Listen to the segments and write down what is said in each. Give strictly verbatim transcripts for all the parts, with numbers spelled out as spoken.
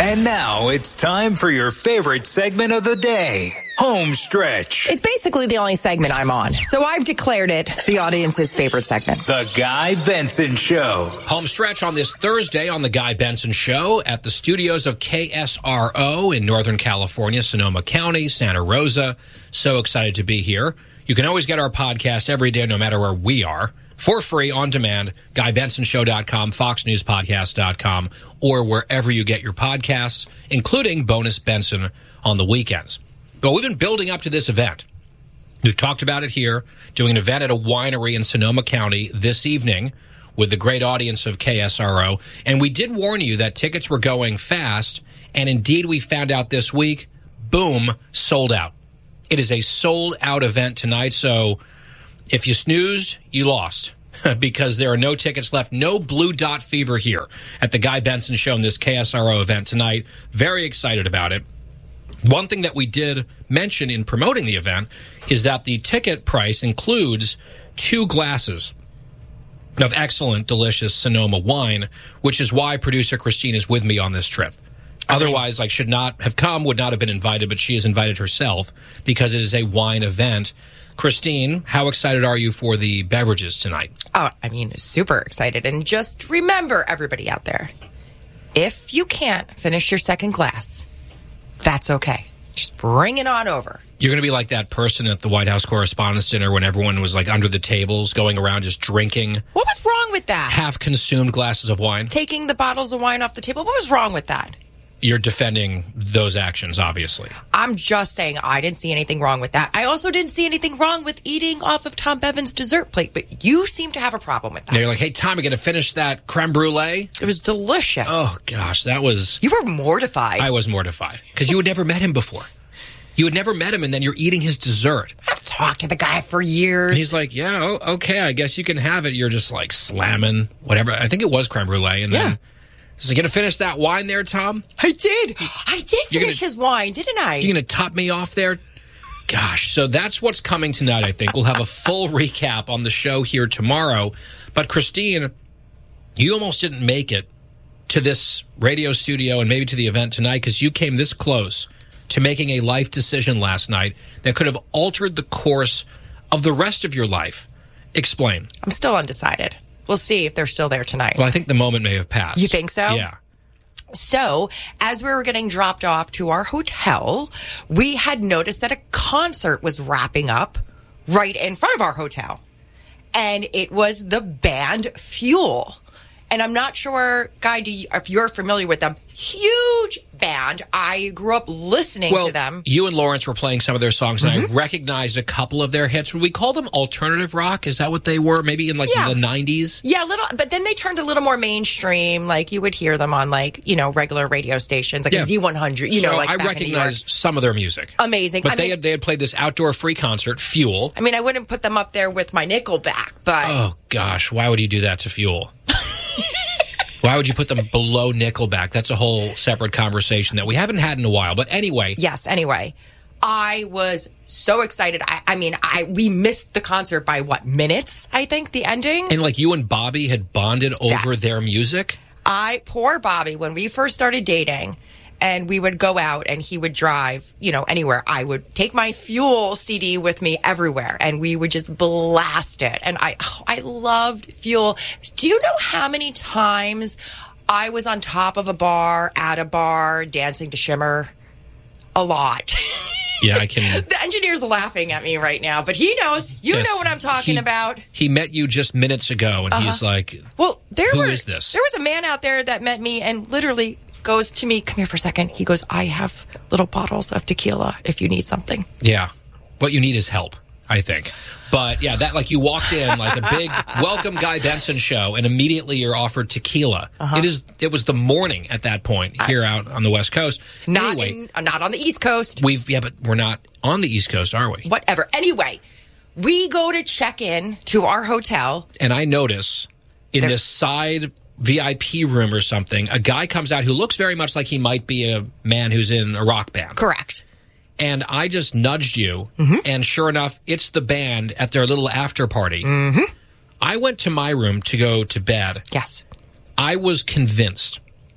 And now it's time for your favorite segment of the day, Home Stretch. It's basically the only segment I'm on, so I've declared it the audience's favorite segment. The Guy Benson Show. Home Stretch on this Thursday on The Guy Benson Show at the studios of K S R O in Northern California, Sonoma County, Santa Rosa. So excited to be here. You can always get our podcast every day, no matter where we are, for free, on demand, guy benson show dot com, fox news podcast dot com, or wherever you get your podcasts, including Bonus Benson on the weekends. But we've been building up to this event. We've talked about it here, doing an event at a winery in Sonoma County this evening with the great audience of K S R O. And we did warn you that tickets were going fast, and indeed we found out this week, boom, sold out. It is a sold-out event tonight, so if you snoozed, you lost, because there are no tickets left. No Blue Dot Fever here at the Guy Benson Show in this K S R O event tonight. Very excited about it. One thing that we did mention in promoting the event is that the ticket price includes two glasses of excellent, delicious Sonoma wine, which is why producer Christine is with me on this trip. Otherwise, I should not have come, would not have been invited, but she has invited herself because it is a wine event. Christine, how excited are you for the beverages tonight? Oh, I mean, super excited. And just remember, everybody out there, if you can't finish your second glass, that's okay. Just bring it on over. You're going to be like that person at the White House Correspondents' Dinner when everyone was like under the tables going around just drinking. What was wrong with that? Half-consumed glasses of wine. Taking the bottles of wine off the table. What was wrong with that? You're defending those actions, obviously. I'm just saying I didn't see anything wrong with that. I also didn't see anything wrong with eating off of Tom Bevan's dessert plate, but you seem to have a problem with that. Now you're like, hey, Tom, you going to finish that creme brulee? It was delicious. Oh, gosh, that was... You were mortified. I was mortified, because you had never met him before. You had never met him, and then you're eating his dessert. I've talked to the guy for years. And he's like, yeah, oh, okay, I guess you can have it. You're just like slamming whatever. I think it was creme brulee, and yeah. then... So you going to finish that wine there, Tom? I did. I did finish gonna, his wine, didn't I? You're going to top me off there? Gosh, so that's what's coming tonight, I think. We'll have a full recap on the show here tomorrow. But, Christine, you almost didn't make it to this radio studio and maybe to the event tonight because you came this close to making a life decision last night that could have altered the course of the rest of your life. Explain. I'm still undecided. We'll see if they're still there tonight. Well, I think the moment may have passed. You think so? Yeah. So, as we were getting dropped off to our hotel, we had noticed that a concert was wrapping up right in front of our hotel. And it was the band Fuel. And I'm not sure, Guy, do you, if you're familiar with them. Huge band. I grew up listening well, to them. You and Lawrence were playing some of their songs, and mm-hmm. I recognized a couple of their hits. Would we call them alternative rock? Is that what they were? Maybe in like yeah. the nineties? Yeah, a little. But then they turned a little more mainstream. Like you would hear them on like, you know, regular radio stations, like yeah. a Z one hundred. You so know, like I back recognize some of their music. Amazing. But I they mean, had they had played this outdoor free concert, Fuel. I mean, I wouldn't put them up there with my Nickelback, but oh gosh, why would you do that to Fuel? Why would you put them below Nickelback? That's a whole separate conversation that we haven't had in a while. But anyway. Yes, anyway. I was so excited. I, I mean, I we missed the concert by, what, minutes, I think, the ending? And, like, you and Bobby had bonded over yes. their music? I, poor Bobby, when we first started dating, and we would go out and he would drive, you know, anywhere. I would take my Fuel C D with me everywhere and we would just blast it. And I, oh, I loved Fuel. Do you know how many times I was on top of a bar, at a bar, dancing to Shimmer? A lot. Yeah, I can. The engineer's laughing at me right now, but he knows. You yes, know what I'm talking he, about. He met you just minutes ago and uh-huh. he's like, well, there who were, is this? There was a man out there that met me and literally goes to me, come here for a second. He goes, I have little bottles of tequila if you need something. Yeah. What you need is help, I think. But, yeah, that like you walked in like a big welcome Guy Benson show, and immediately you're offered tequila. Uh-huh. It is. It was the morning at that point here I, out on the West Coast. Not, anyway, in, not on the East Coast. We've Yeah, but we're not on the East Coast, are we? Whatever. Anyway, we go to check in to our hotel. And I notice in there, this side V I P room or something, a guy comes out who looks very much like he might be a man who's in a rock band. Correct. And I just nudged you, mm-hmm. and sure enough, it's the band at their little after party. Mm-hmm. I went to my room to go to bed. Yes. I was convinced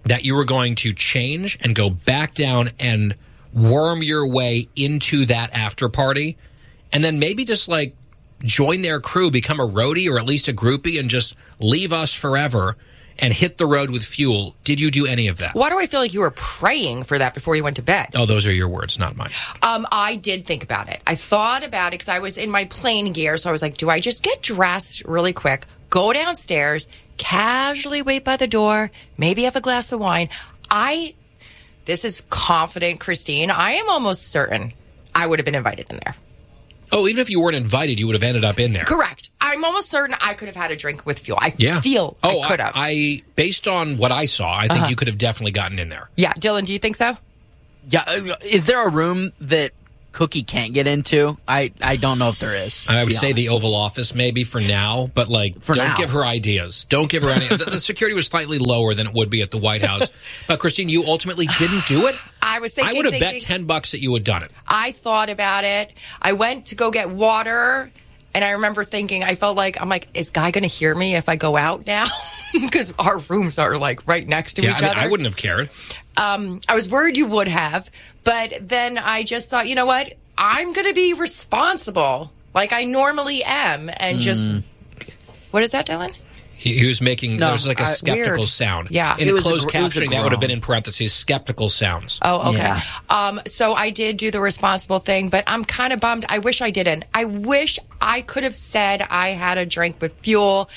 that you were going to change and go back down and worm your way into that after party, and then maybe just like join their crew, become a roadie or at least a groupie, and just leave us forever and hit the road with Fuel. Did you do any of that? Why do I feel like you were praying for that before you went to bed? Oh, those are your words, not mine. Um, I did think about it. I thought about it because I was in my plane gear, so I was like, do I just get dressed really quick, go downstairs, casually wait by the door, maybe have a glass of wine? I, this is confident, Christine, I am almost certain I would have been invited in there. Oh, even if you weren't invited, you would have ended up in there. Correct. I'm almost certain I could have had a drink with Fuel. I yeah. feel oh, I could have. I, I, based on what I saw, I think uh-huh. you could have definitely gotten in there. Yeah. Dylan, do you think so? Yeah. Is there a room that Cookie can't get into? I, I don't know if there is. I would say the Oval Office maybe for now, but like for don't now. give her ideas. Don't give her any. the, the security was slightly lower than it would be at the White House. But Christine, you ultimately didn't do it. I was thinking. I would have thinking, bet ten bucks that you had done it. I thought about it. I went to go get water, and I remember thinking, I felt like I'm like, is Guy going to hear me if I go out now? Because our rooms are like right next to yeah, each I mean, other. I wouldn't have cared. Um, I was worried you would have, but then I just thought, you know what? I'm going to be responsible like I normally am and just... Mm. What is that, Dylan? He, he was making... No, there was like a uh, skeptical weird. sound. Yeah. In it a was closed a, captioning, that would have been in parentheses, skeptical sounds. Oh, okay. Yeah. Um, so I did do the responsible thing, but I'm kind of bummed. I wish I didn't. I wish I could have said I had a drink with Fuel.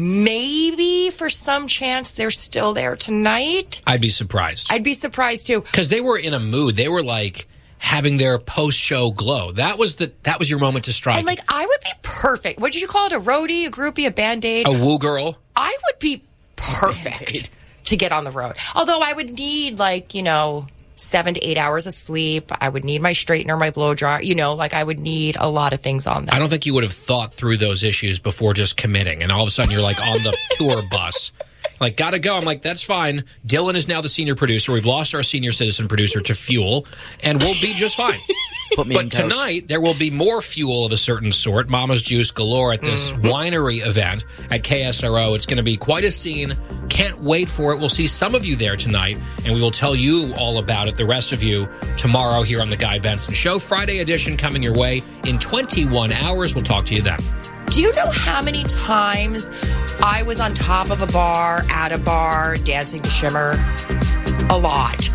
Maybe for some chance they're still there tonight. I'd be surprised. I'd be surprised, too. Because they were in a mood. They were like... having their post-show glow. That was the that was your moment to strike. And like I would be perfect. What did you call it? A roadie, a groupie, a band-aid? A woo girl? I would be perfect to get on the road. Although I would need like, you know, seven to eight hours of sleep. I would need my straightener, my blow dryer. You know, like I would need a lot of things on that. I don't think you would have thought through those issues before just committing. And all of a sudden you're like on the tour bus. Like, gotta go. I'm like, that's fine. Dylan is now the senior producer. We've lost our senior citizen producer to Fuel, and we'll be just fine. Put me but in tonight, there will be more Fuel of a certain sort, Mama's Juice galore at this mm-hmm. winery event at K S R O. It's going to be quite a scene. Can't wait for it. We'll see some of you there tonight, and we will tell you all about it, the rest of you, tomorrow here on The Guy Benson Show. Friday edition coming your way in twenty-one hours. We'll talk to you then. Do you know how many times I was on top of a bar, at a bar, dancing to Shimmer? A lot.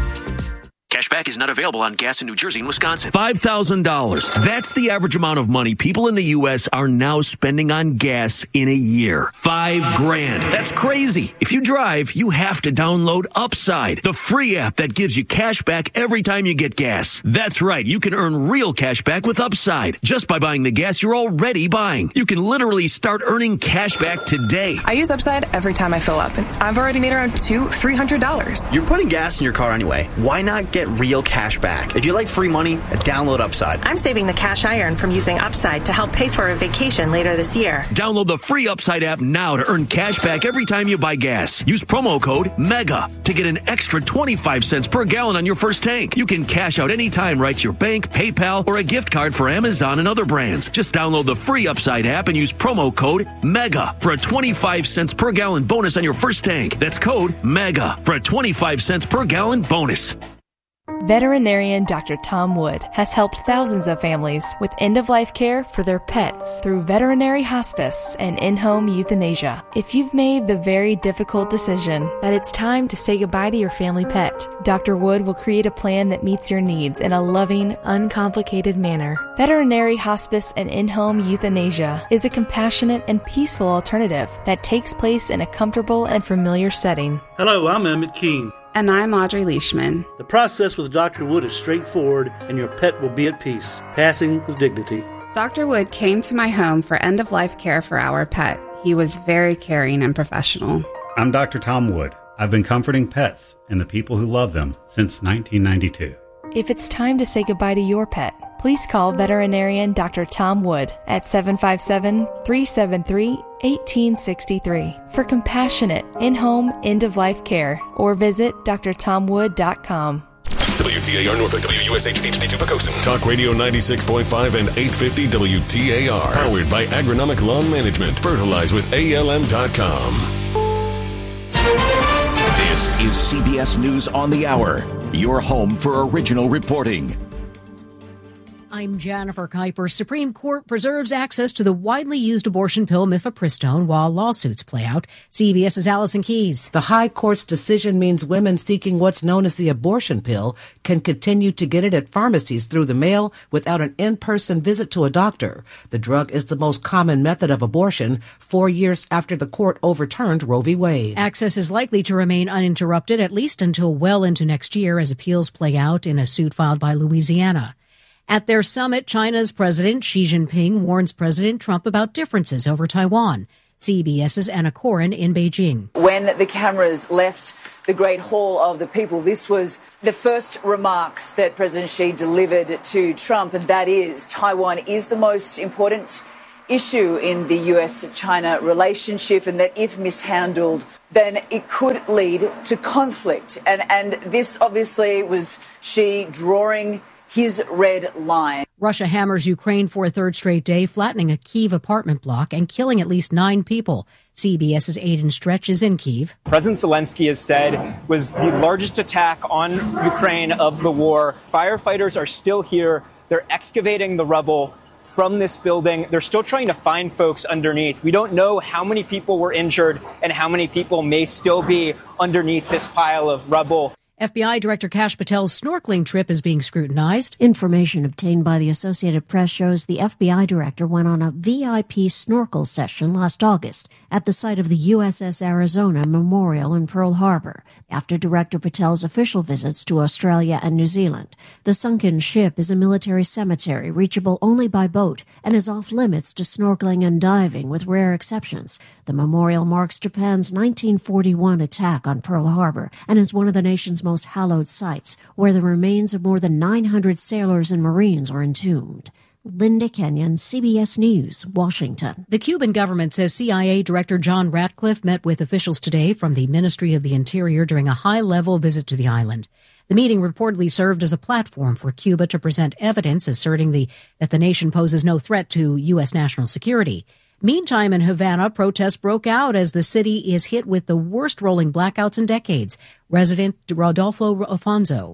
Cashback is not available on gas in New Jersey and Wisconsin. five thousand dollars. That's the average amount of money people in the U S are now spending on gas in a year. Five grand. That's crazy. If you drive, you have to download Upside, the free app that gives you cash back every time you get gas. That's right. You can earn real cash back with Upside just by buying the gas you're already buying. You can literally start earning cash back today. I use Upside every time I fill up, and I've already made around two, three hundred dollars. You're putting gas in your car anyway. Why not get real cash back? If you like free money, download Upside. I'm saving the cash I earn from using Upside to help pay for a vacation later this year. Download the free Upside app now to earn cash back every time you buy gas. Use promo code MEGA to get an extra twenty-five cents per gallon on your first tank. You can cash out anytime right to your bank, PayPal, or a gift card for Amazon and other brands. Just download the free Upside app and use promo code MEGA for a twenty-five cents per gallon bonus on your first tank. That's code MEGA for a twenty-five cents per gallon bonus. Veterinarian Doctor Tom Wood has helped thousands of families with end-of-life care for their pets through veterinary hospice and in-home euthanasia. If you've made the very difficult decision that it's time to say goodbye to your family pet, Doctor Wood will create a plan that meets your needs in a loving, uncomplicated manner. Veterinary hospice and in-home euthanasia is a compassionate and peaceful alternative that takes place in a comfortable and familiar setting. Hello, I'm Emmett Keene. And I'm Audrey Leishman. The process with Doctor Wood is straightforward, and your pet will be at peace, passing with dignity. Doctor Wood came to my home for end-of-life care for our pet. He was very caring and professional. I'm Doctor Tom Wood. I've been comforting pets and the people who love them since nineteen ninety-two. If it's time to say goodbye to your pet, please call veterinarian Doctor Tom Wood at seven five seven, three seven three, one eight six three for compassionate, in-home, end-of-life care, or visit d r tom wood dot com. W T A R Norfolk, W U S H, H D two Pocosin. Talk Radio ninety-six point five and eight fifty W T A R. Powered by Agronomic Lawn Management. Fertilize with A L M dot com. This is C B S News on the Hour, your home for original reporting. I'm Jennifer Kuiper. Supreme Court preserves access to the widely used abortion pill mifepristone while lawsuits play out. CBS's Allison Keyes. The High Court's decision means women seeking what's known as the abortion pill can continue to get it at pharmacies through the mail without an in-person visit to a doctor. The drug is the most common method of abortion, four years after the court overturned Roe v. Wade. Access is likely to remain uninterrupted at least until well into next year as appeals play out in a suit filed by Louisiana. At their summit, China's President Xi Jinping warns President Trump about differences over Taiwan. CBS's Anna Corin in Beijing. When the cameras left the Great Hall of the People, this was the first remarks that President Xi delivered to Trump, and that is Taiwan is the most important issue in the U S China relationship, and that if mishandled, then it could lead to conflict. And, and this obviously was Xi drawing his red line. Russia hammers Ukraine for a third straight day, flattening a Kyiv apartment block and killing at least nine people. CBS's Aidan Stretch is in Kyiv. President Zelensky has said was the largest attack on Ukraine of the war. Firefighters are still here. They're excavating the rubble from this building. They're still trying to find folks underneath. We don't know how many people were injured and how many people may still be underneath this pile of rubble. F B I Director Kash Patel's snorkeling trip is being scrutinized. Information obtained by the Associated Press shows the F B I director went on a V I P snorkel session last August at the site of the U S S Arizona Memorial in Pearl Harbor, after Director Patel's official visits to Australia and New Zealand. The sunken ship is a military cemetery reachable only by boat and is off limits to snorkeling and diving with rare exceptions. The memorial marks Japan's nineteen forty-one attack on Pearl Harbor and is one of the nation's most hallowed sites, where the remains of more than nine hundred sailors and Marines are entombed. Linda Kenyon, C B S News, Washington. The Cuban government says C I A Director John Ratcliffe met with officials today from the Ministry of the Interior during a high-level visit to the island. The meeting reportedly served as a platform for Cuba to present evidence asserting the, that the nation poses no threat to U S national security. Meantime, in Havana, protests broke out as the city is hit with the worst rolling blackouts in decades. Resident Rodolfo Afonso.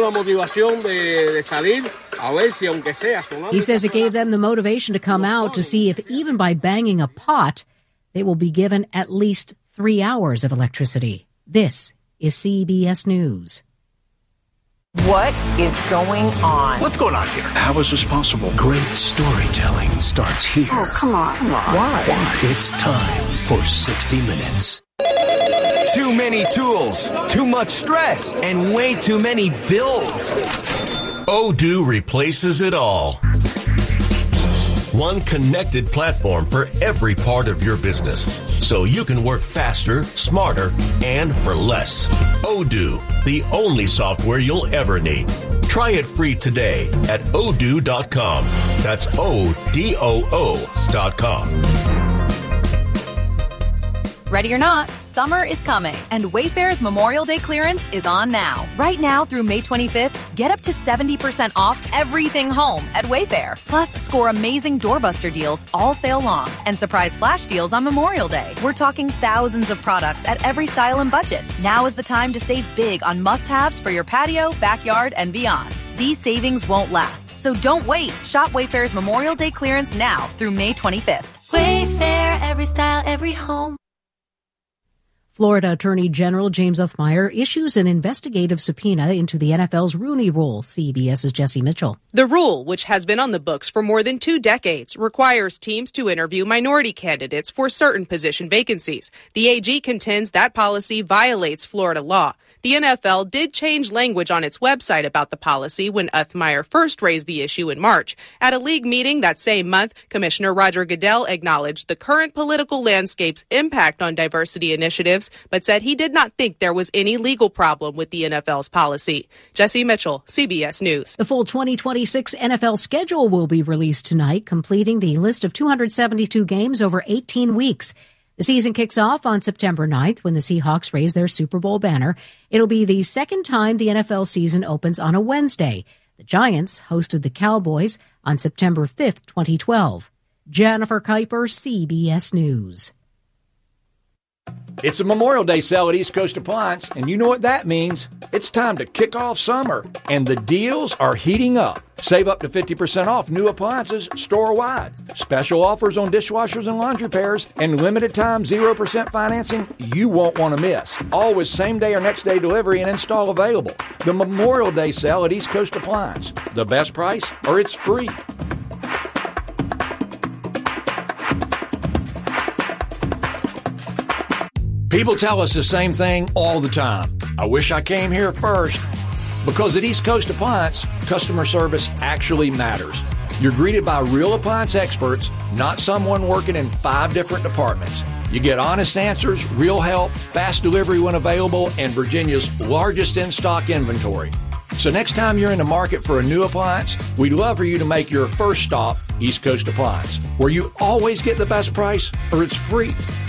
He says it gave them the motivation to come out to see if even by banging a pot, they will be given at least three hours of electricity. This is C B S News. What is going on? What's going on here? How is this possible? Great storytelling starts here. Oh, come on. Come on. Why? Why? It's time for sixty minutes. Too many tools, too much stress, and way too many bills. Odoo replaces it all. One connected platform for every part of your business, so you can work faster, smarter, and for less. Odoo, the only software you'll ever need. Try it free today at odoo dot com. That's O D O O dot com. Ready or not, summer is coming, and Wayfair's Memorial Day clearance is on now. Right now through May twenty-fifth, get up to seventy percent off everything home at Wayfair. Plus, score amazing doorbuster deals all sale long and surprise flash deals on Memorial Day. We're talking thousands of products at every style and budget. Now is the time to save big on must-haves for your patio, backyard, and beyond. These savings won't last, so don't wait. Shop Wayfair's Memorial Day clearance now through May twenty-fifth. Wayfair, every style, every home. Florida Attorney General James Othmeyer issues an investigative subpoena into the N F L's Rooney Rule. CBS's Jesse Mitchell. The rule, which has been on the books for more than two decades, requires teams to interview minority candidates for certain position vacancies. The A G contends that policy violates Florida law. The N F L did change language on its website about the policy when Othmeyer first raised the issue in March. At a league meeting that same month, Commissioner Roger Goodell acknowledged the current political landscape's impact on diversity initiatives, but said he did not think there was any legal problem with the N F L's policy. Jesse Mitchell, C B S News. The full twenty twenty-six N F L schedule will be released tonight, completing the list of two hundred seventy-two games over eighteen weeks. The season kicks off on September ninth when the Seahawks raise their Super Bowl banner. It'll be the second time the N F L season opens on a Wednesday. The Giants hosted the Cowboys on September fifth, twenty twelve. Jennifer Kuiper, C B S News. It's a Memorial Day sale at East Coast Appliance, and you know what that means. It's time to kick off summer, and the deals are heating up. Save up to fifty percent off new appliances store-wide. Special offers on dishwashers and laundry pairs, and limited time zero percent financing you won't want to miss. All with same-day or next-day delivery and install available. The Memorial Day sale at East Coast Appliance. The best price, or it's free. People tell us the same thing all the time. I wish I came here first. Because at East Coast Appliance, customer service actually matters. You're greeted by real appliance experts, not someone working in five different departments. You get honest answers, real help, fast delivery when available, and Virginia's largest in-stock inventory. So next time you're in the market for a new appliance, we'd love for you to make your first stop East Coast Appliance, where you always get the best price or it's free.